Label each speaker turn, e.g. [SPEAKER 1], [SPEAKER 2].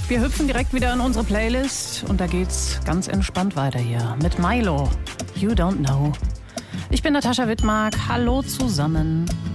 [SPEAKER 1] Wir hüpfen direkt wieder in unsere Playlist und da geht's ganz entspannt weiter hier mit Milo. You Don't Know. Ich bin Natascha Wittmark. Hallo zusammen.